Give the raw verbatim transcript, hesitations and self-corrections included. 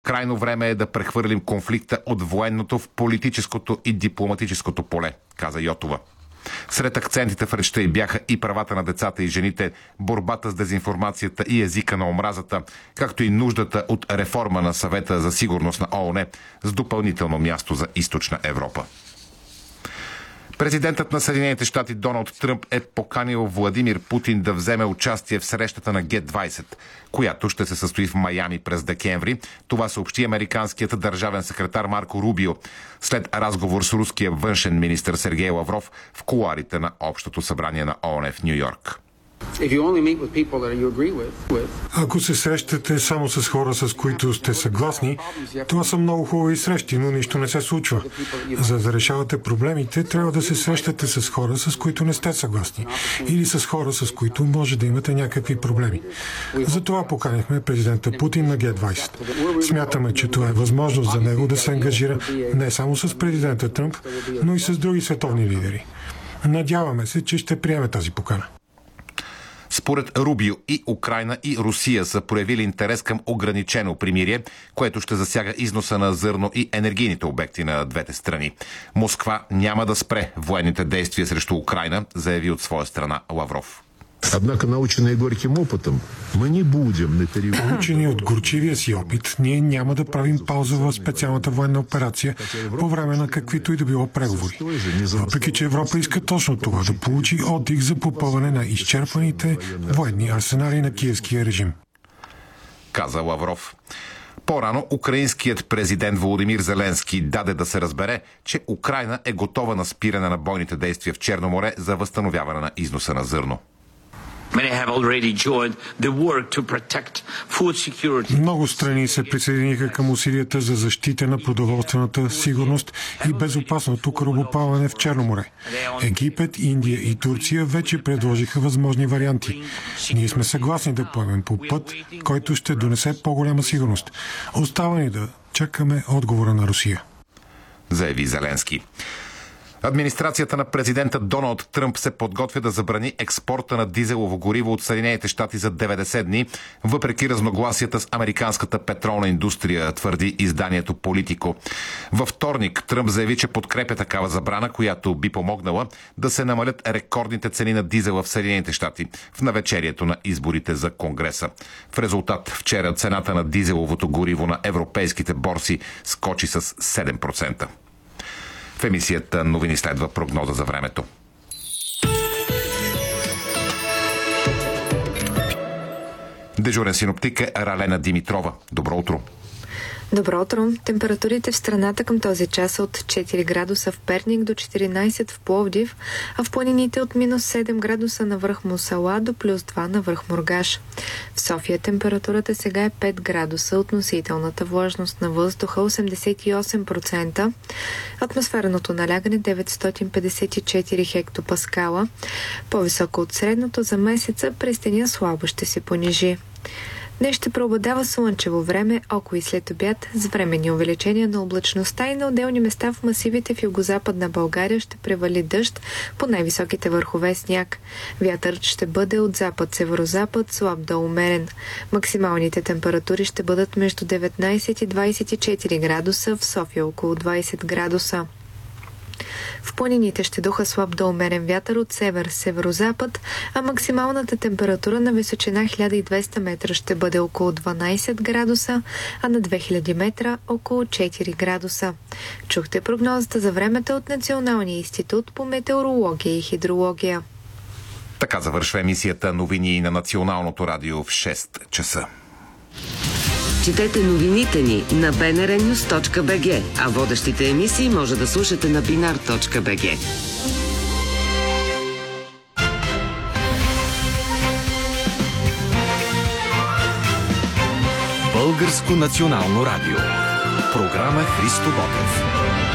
Крайно време е да прехвърлим конфликта от военното в политическото и дипломатическото поле, каза Йотова. Сред акцентите в речта й бяха и правата на децата и жените, борбата с дезинформацията и езика на омразата, както и нуждата от реформа на Съвета за сигурност на ООН с допълнително място за Източна Европа. Президентът на Съединените щати Доналд Тръмп е поканил Владимир Путин да вземе участие в срещата на Ге двайсет, която ще се състои в Майами през декември. Това съобщи американският държавен секретар Марко Рубио след разговор с руския външен министър Сергей Лавров в кулоарите на Общото събрание на ООН в Ню Йорк. Ако се срещате само с хора, с които сте съгласни, това са много хубави срещи, но нищо не се случва. За да решавате проблемите, трябва да се срещате с хора, с които не сте съгласни. Или с хора, с които може да имате някакви проблеми. Затова поканихме президента Путин на Ге двайсет. Смятаме, че това е възможност за него да се ангажира не само с президента Тръмп, но и с други световни лидери. Надяваме се, че ще приеме тази покана. Според Рубио и Украйна и Русия са проявили интерес към ограничено примирие, което ще засяга износа на зърно и енергийните обекти на двете страни. Москва няма да спре военните действия срещу Украйна, заяви от своя страна Лавров. Однако, научени горьким опитом, мы не будем на период... Получени от горчивия си опит, ние няма да правим пауза в специалната военна операция по време на каквито и да било преговори. Въпреки че Европа иска точно това, да получи отдих за попълване на изчерпаните военни арсенали на киевския режим. Каза Лавров. По-рано украинският президент Володимир Зеленски даде да се разбере, че Украйна е готова на спиране на бойните действия в Черно море за възстановяване на износа на зърно. Много страни се присъединиха към усилията за защита на продоволствената сигурност и безопасното корабоплаване в Черно море. Египет, Индия и Турция вече предложиха възможни варианти. Ние сме съгласни да поемем по път, който ще донесе по-голяма сигурност. Остава ни да чакаме отговора на Русия, заяви Зеленски. Администрацията на президента Доналд Тръмп се подготвя да забрани експорта на дизелово гориво от Съединените щати за деветдесет дни, въпреки разногласията с американската петролна индустрия, твърди изданието Политико. Във вторник Тръмп заяви, че подкрепя такава забрана, която би помогнала да се намалят рекордните цени на дизела в Съединените щати в навечерието на изборите за Конгреса. В резултат вчера цената на дизеловото гориво на европейските борси скочи с седем процента. В емисията новини следва прогноза за времето. Дежурен синоптик е Ралена Димитрова. Добро утро! Добро утро! Температурите в страната към този час са от четири градуса в Перник до четиринайсет в Пловдив, а в планините от минус седем градуса на връх Мусала до плюс два на връх Мургаш. В София температурата сега е пет градуса, относителната влажност на въздуха осемдесет и осем процента, атмосферното налягане деветстотин петдесет и четири хектопаскала, по-високо от средното за месеца, през деня слабо ще се понижи. Днес ще преобладава слънчево време, около и след обяд, с временни увеличения на облачността и на отделни места в масивите в югозападна България ще превали дъжд, по най-високите върхове сняг. Вятърът ще бъде от запад-северозапад, слаб до умерен. Максималните температури ще бъдат между деветнайсет и двайсет и четири градуса, в София около двайсет градуса. В планините ще духа слаб до умерен вятър от север-северозапад, а максималната температура на височина хиляда и двеста метра ще бъде около дванайсет градуса, а на две хиляди метра около четири градуса. Чухте прогнозата за времето от Националния институт по метеорология и хидрология. Така завършва емисията новини на Националното радио в шест часа. Четете новините ни на би ен ар нюз точка би джи, а водещите емисии може да слушате на бинар точка би джи. Българско национално радио. Програма Христо Ботев.